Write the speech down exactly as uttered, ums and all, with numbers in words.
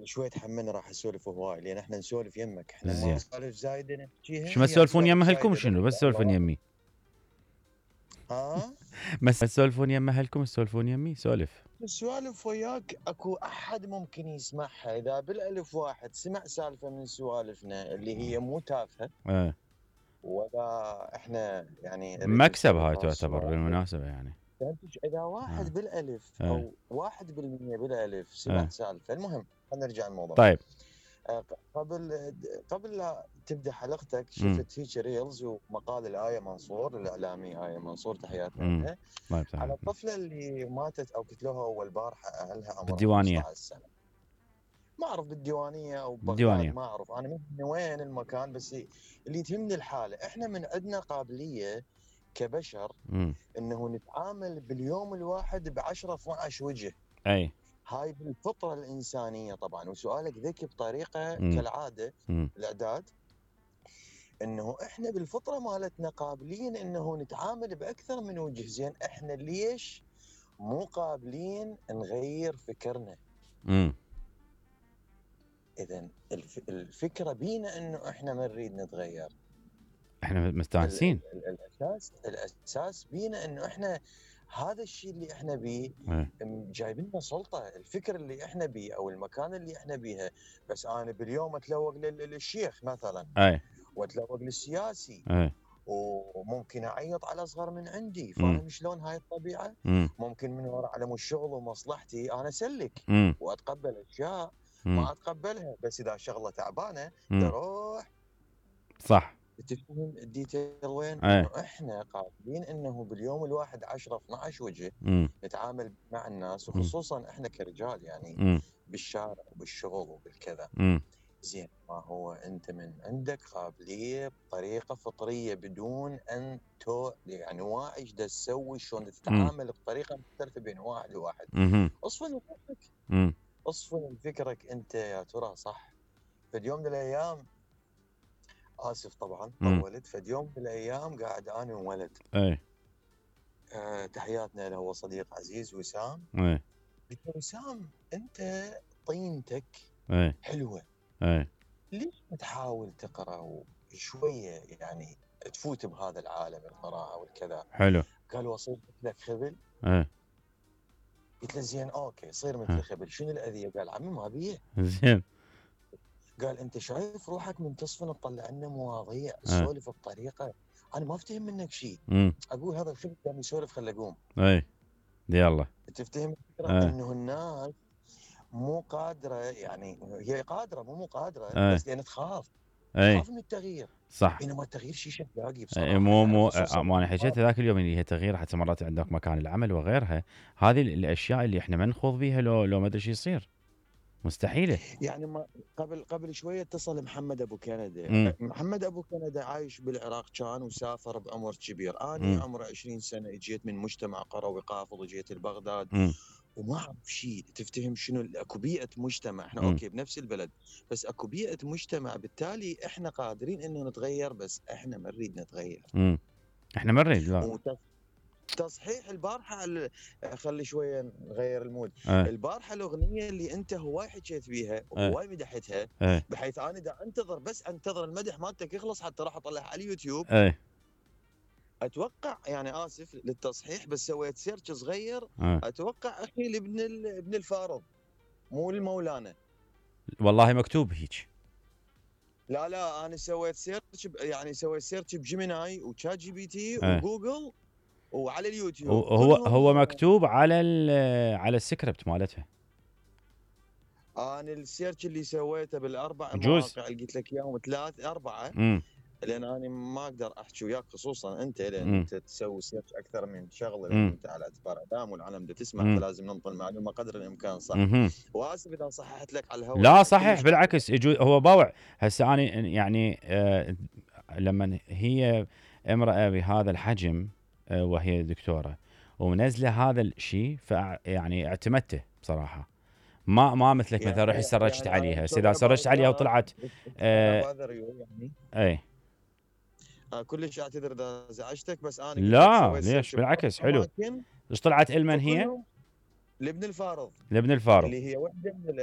شوي تحملنا راح اسولف هواي لان احنا نسولف يمك، احنا ما زين. سوالف زايده نحكيها، شو ما هي تسولفون سوالف يم اهلكم زايده شنو؟ بس بس تسولفون الله. يمي. ها ما تسولفون يم اهلكم، تسولفون يمي سولف. السوالف وياك اكو احد ممكن يسمعها، اذا بالالف واحد سمع سالفه من سوالفنا اللي هي مو تافهه ايه. ولا احنا يعني نريد مكسب نسولف هاي تعتبر هالسوالف، بالمناسبة يعني. فهمت؟ اذا واحد اه. بالالف ايه. او واحد بالمية بالالف سمع ايه. سالفه، المهم خلينا نرجع الموضوع. طيب. آه، قبل قبل لا تبدا حلقتك امم. شفت هيك ريلز ومقال الآية منصور الإعلامي آية منصور تحياتنا امم. لها، الله يفتح على عليك. الطفلة اللي ماتت أو قتلوها أول بارحة أهلها عمرها بالديوانية. خمسة عشر سنة. ما أعرف بالديوانية أو ببغداد، بالديوانية. ما أعرف أنا من وين المكان، بس اللي تهمني الحالة. إحنا من عندنا قابلية كبشر امم. إنه نتعامل باليوم الواحد ب عشرة اثنا عشر وجه. اي. هاي بالفطرة الإنسانية طبعا، وسؤالك ذكي بطريقة امم. كالعادة امم. الإعداد، انه احنا بالفطره مالتنا قابلين انه نتعامل باكثر من وجه. زين احنا ليش مو قابلين نغير فكرنا؟ امم. اذا الف... الفكره بينا انه احنا ما نريد نتغير. احنا ال... مستانسين. ال... ال... الاساس الاساس بينا انه احنا هذا الشيء اللي احنا بيه ايه. جايبين لنا سلطه، الفكر اللي احنا بيه او المكان اللي احنا بيها. بس انا باليوم اتلوق لل... للشيخ مثلا، اي. واتلوق للسياسي، اي. وممكن اعيط على اصغر من عندي. امم. فاهم شلون هاي الطبيعه؟ امم. ممكن من وراء علم الشغل ومصلحتي انا اسلك امم. واتقبل اشياء امم. ما اتقبلها، بس اذا شغله تعبانه امم. اروح. صح. تفهم الديتيل وين؟ اي. انه احنا قابلين انه باليوم الواحد عشرة اثنا عشر وجه امم. نتعامل مع الناس، امم. وخصوصا احنا كرجال يعني امم. بالشارع وبالشغل وبالكذا. امم. زين ما هو انت من عندك قابليه بطريقه فطريه بدون ان تو يعني واعي ايش دا تسوي، شلون امم. تتعامل بطريقه مختلفه بين واحد وواحد. امم. اصفن فكرك، امم. اصفن فكرك انت يا ترى صح. فد يوم من الايام، اسف طبعا امم. طولت، فد يوم من الايام قاعد انا وولد، اي. آه تحياتنا له، هو صديق عزيز وسام. اي. قلت له وسام انت طينتك اي. حلوه، اي. ليش ما تحاول تقرا شويه يعني تفوت بهذا العالم القراءه والكذا؟ حلو. قال وصير مثلك خبل. اي. قلت له زين اوكي صير ها. مثل خبل، شنو الاذيه؟ قال عمي ما بيه. زين. قال انت شايف روحك من تصفن تطلع لنا مواضيع اي. تسولف بطريقه انا ما افتهم منك شيء. امم. اقول هذا الخبل قام يسولف خل اقوم. اي. يلا. تفتهم الفكره؟ اي. انه الناس مو قادره، يعني هي قادره مو مو قادره، اي. بس لان تخاف، اي. تخاف من التغيير. صح. بينما التغيير شيء شباقي إيه، بصراحه مو يعني، مو خصوصا آه، ما انا حكيت بالشباب. ذاك اليوم اللي هي تغيير حتى مرات عندك مكان العمل وغيرها. هذه الاشياء اللي احنا ما نخوض بيها لو لو ما ادري شو يصير. مستحيله. يعني ما قبل قبل شويه اتصل محمد ابو كندا. امم. محمد ابو كندا عايش بالعراق كان وسافر بعمر كبير. اني امم. عمري عشرين سنه اجيت من مجتمع قروي قافض، اجيت لبغداد امم. وما اعرف شيء. تفتهم شنو؟ اكو بيئه مجتمع، احنا امم. اوكي بنفس البلد بس اكو بيئه مجتمع، بالتالي احنا قادرين انه نتغير، بس احنا ما نريد نتغير. امم. احنا ما نريد لا. تصحيح البارحه ال- خلي شويه نغير المود. ايه. البارحه الاغنيه اللي انت هواي حكيت بيها ايه. وهواي مدحتها، ايه. بحيث انا دا انتظر بس انتظر المدح مالتك يخلص حتى راح اطلعها على اليوتيوب. ايه. اتوقع يعني اسف للتصحيح بس سويت سيرش صغير، ايه. اتوقع اخي لابن ال- ابن الفارض مو المولانا. والله مكتوب هيك. لا لا انا سويت سيرش ب- يعني سويت سيرش بجيميناي وشات جي بي تي ايه. وجوجل وعلى اليوتيوب هو كلهم. هو مكتوب على ال- على السكريبت مالتها. انا السيرش اللي سويته بالاربع يجوز. مواقع اللي قلت لك اياهم، ثلاث اربعه، امم. لان انا ما اقدر احكي وياك خصوصا انت، لان امم. انت تسوي سيرش اكثر من شغله، لان امم. انت على اعتبار اعلام والعالم بدها تسمع، امم. فلازم ننطي المعلومه قدر الامكان صح. امم. واسف اذا صححت لك على الهواء، لا يعني صحيح كلش عادي. بالعكس. يجوز هو باوع. هسه انا يعني آه لما هي امراه بهذا الحجم آه وهي دكتوره ومنزله هذا الشيء فيعني اعتمدته بصراحه. ما ما مثلك مثلا رحت يعني سرجت يعني عليها. I'm هسه sorry اذا about سرجت عليها that. وطلعت I آه bother you يعني. اي. آه كلش اعتذر اذا زعجتك، بس انا قلت لك لا سويت ليش سيرش باربع بالعكس حلو. اماكن ايش طلعت المن هي؟ فكلهم لابن الفارض، لابن الفارض. اللي هي وحده من